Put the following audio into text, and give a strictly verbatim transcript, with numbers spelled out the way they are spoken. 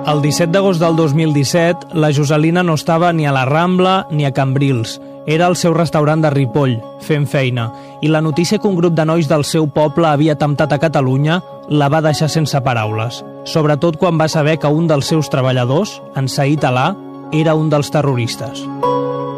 El disset d'agost del dos mil disset, la Joselina no estava ni a la Rambla ni a Cambrils. Era al seu restaurant de Ripoll, fent feina, i la notícia que un grup de nois del seu poble havia atemptat a Catalunya la va deixar sense paraules, sobretot quan va saber que un dels seus treballadors, en Said Alà, era un dels terroristes.